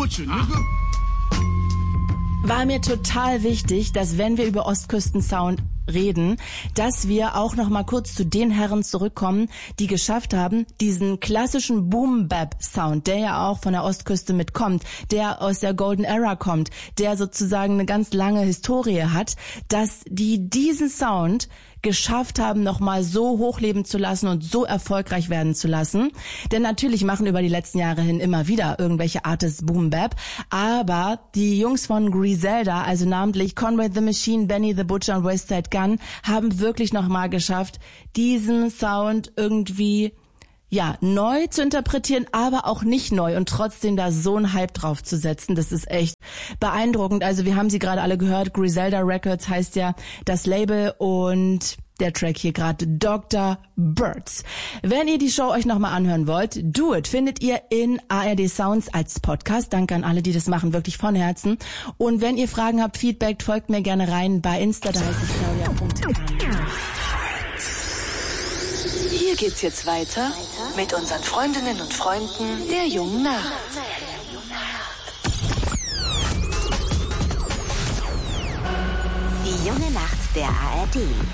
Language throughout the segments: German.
War mir total wichtig, dass wenn wir über Ostküsten-Sound reden, dass wir auch noch mal kurz zu den Herren zurückkommen, die geschafft haben, diesen klassischen Boom-Bap-Sound, der ja auch von der Ostküste mitkommt, der aus der Golden Era kommt, der sozusagen eine ganz lange Historie hat, dass die diesen Sound geschafft haben, nochmal so hochleben zu lassen und so erfolgreich werden zu lassen. Denn natürlich machen über die letzten Jahre hin immer wieder irgendwelche Artists Boom Bap, aber die Jungs von Griselda, also namentlich Conway the Machine, Benny the Butcher und Westside Gunn, haben wirklich nochmal geschafft, diesen Sound irgendwie neu zu interpretieren, aber auch nicht neu und trotzdem da so einen Hype drauf zu setzen. Das ist echt beeindruckend. Also wir haben sie gerade alle gehört. Griselda Records heißt ja das Label und der Track hier gerade Dr. Birds. Wenn ihr die Show euch nochmal anhören wollt, Do It findet ihr in ARD Sounds als Podcast. Danke an alle, die das machen, wirklich von Herzen. Und wenn ihr Fragen habt, Feedback, folgt mir gerne rein bei Insta, da heißt ich Claudia. Hier geht's jetzt weiter mit unseren Freundinnen und Freunden der jungen Nacht. Die junge Nacht der ARD.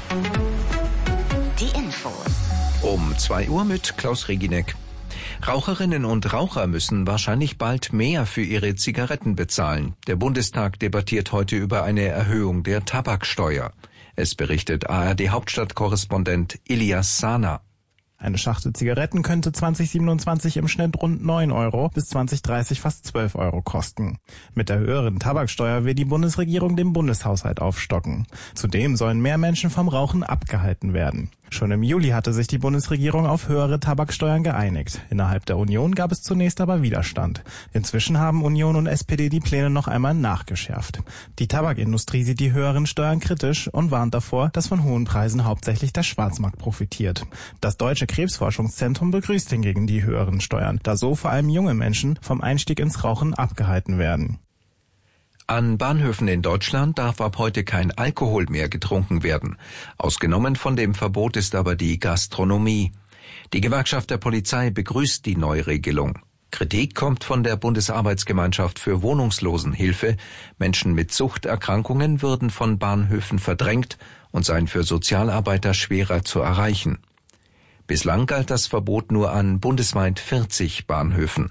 Die Infos. Um 2 Uhr mit Klaus Reginek. Raucherinnen und Raucher müssen wahrscheinlich bald mehr für ihre Zigaretten bezahlen. Der Bundestag debattiert heute über eine Erhöhung der Tabaksteuer. Es berichtet ARD-Hauptstadtkorrespondent Ilias Sana. Eine Schachtel Zigaretten könnte 2027 im Schnitt rund 9 Euro bis 2030 fast 12 Euro kosten. Mit der höheren Tabaksteuer will die Bundesregierung den Bundeshaushalt aufstocken. Zudem sollen mehr Menschen vom Rauchen abgehalten werden. Schon im Juli hatte sich die Bundesregierung auf höhere Tabaksteuern geeinigt. Innerhalb der Union gab es zunächst aber Widerstand. Inzwischen haben Union und SPD die Pläne noch einmal nachgeschärft. Die Tabakindustrie sieht die höheren Steuern kritisch und warnt davor, dass von hohen Preisen hauptsächlich der Schwarzmarkt profitiert. Das Deutsche Krebsforschungszentrum begrüßt hingegen die höheren Steuern, da so vor allem junge Menschen vom Einstieg ins Rauchen abgehalten werden. An Bahnhöfen in Deutschland darf ab heute kein Alkohol mehr getrunken werden. Ausgenommen von dem Verbot ist aber die Gastronomie. Die Gewerkschaft der Polizei begrüßt die Neuregelung. Kritik kommt von der Bundesarbeitsgemeinschaft für Wohnungslosenhilfe. Menschen mit Suchterkrankungen würden von Bahnhöfen verdrängt und seien für Sozialarbeiter schwerer zu erreichen. Bislang galt das Verbot nur an bundesweit 40 Bahnhöfen.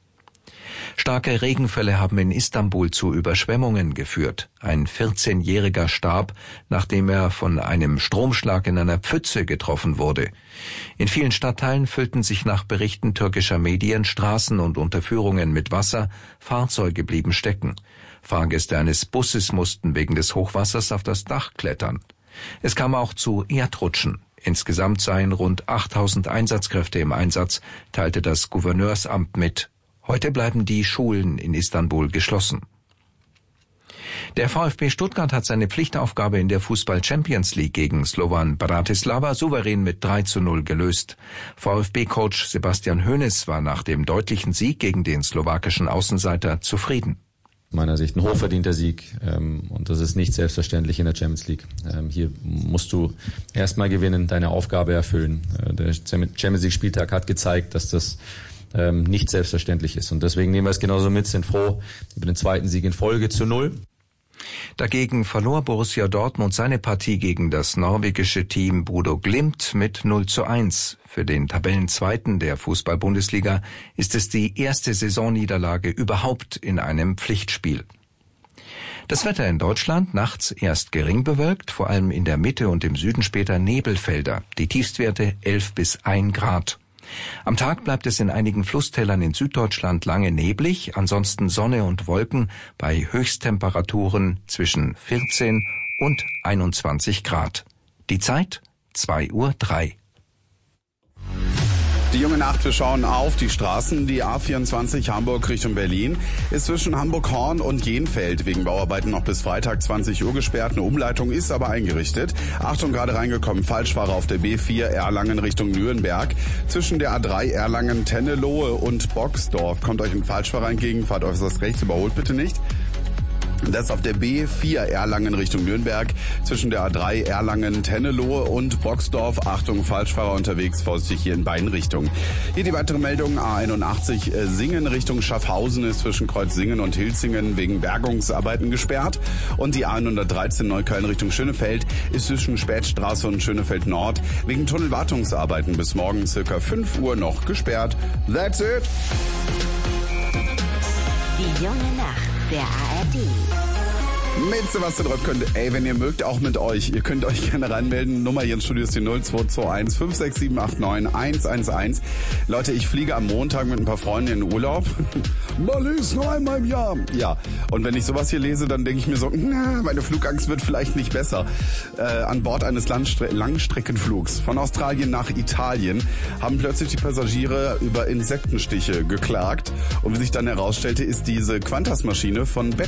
Starke Regenfälle haben in Istanbul zu Überschwemmungen geführt. Ein 14-Jähriger starb, nachdem er von einem Stromschlag in einer Pfütze getroffen wurde. In vielen Stadtteilen füllten sich nach Berichten türkischer Medien Straßen und Unterführungen mit Wasser, Fahrzeuge blieben stecken. Fahrgäste eines Busses mussten wegen des Hochwassers auf das Dach klettern. Es kam auch zu Erdrutschen. Insgesamt seien rund 8000 Einsatzkräfte im Einsatz, teilte das Gouverneursamt mit. Heute bleiben die Schulen in Istanbul geschlossen. Der VfB Stuttgart hat seine Pflichtaufgabe in der Fußball-Champions League gegen Slovan Bratislava souverän mit 3:0 gelöst. VfB-Coach Sebastian Hoeneß war nach dem deutlichen Sieg gegen den slowakischen Außenseiter zufrieden. Aus meiner Sicht ein hochverdienter Sieg und das ist nicht selbstverständlich in der Champions League. Hier musst du erstmal gewinnen, deine Aufgabe erfüllen. Der Champions League-Spieltag hat gezeigt, dass das nicht selbstverständlich ist. Und deswegen nehmen wir es genauso mit, sind froh über den zweiten Sieg in Folge zu 0. Dagegen verlor Borussia Dortmund seine Partie gegen das norwegische Team Bodo Glimt mit 0:1. Für den Tabellenzweiten der Fußball-Bundesliga ist es die erste Saisonniederlage überhaupt in einem Pflichtspiel. Das Wetter in Deutschland nachts erst gering bewölkt, vor allem in der Mitte und im Süden später Nebelfelder. Die Tiefstwerte 11 bis 1 Grad. Am Tag bleibt es in einigen Flusstälern in Süddeutschland lange neblig, ansonsten Sonne und Wolken bei Höchsttemperaturen zwischen 14 und 21 Grad. Die Zeit 2:03 Uhr. Die junge Nacht, wir schauen auf die Straßen. Die A24 Hamburg Richtung Berlin ist zwischen Hamburg-Horn und Jenfeld wegen Bauarbeiten noch bis Freitag 20 Uhr gesperrt. Eine Umleitung ist aber eingerichtet. Achtung, gerade reingekommen, Falschfahrer auf der B4 Erlangen Richtung Nürnberg. Zwischen der A3 Erlangen-Tennelohe und Boxdorf kommt euch ein Falschfahrer entgegen. Fahrt äußerst rechts, überholt bitte nicht. Das auf der B4 Erlangen Richtung Nürnberg zwischen der A3 Erlangen-Tennelohe und Boxdorf. Achtung, Falschfahrer unterwegs, vorsichtig hier in beiden Richtungen. Hier die weitere Meldung, A81 Singen Richtung Schaffhausen ist zwischen Kreuzsingen und Hilzingen wegen Bergungsarbeiten gesperrt. Und die A113 Neukölln Richtung Schönefeld ist zwischen Spätstraße und Schönefeld Nord wegen Tunnelwartungsarbeiten bis morgen circa 5 Uhr noch gesperrt. That's it! Die junge Nacht der ARD. Mit Sebastian Röpke. Ey, wenn ihr mögt, auch mit euch. Ihr könnt euch gerne reinmelden. Nummer hier ins Studio ist die 0221 56789 111. Leute, ich fliege am Montag mit ein paar Freunden in den Urlaub. Mal ist nur einmal im Jahr. Ja, und wenn ich sowas hier lese, dann denke ich mir so, meine Flugangst wird vielleicht nicht besser. An Bord eines Langstreckenflugs von Australien nach Italien haben plötzlich die Passagiere über Insektenstiche geklagt. Und wie sich dann herausstellte, ist diese Qantas-Maschine von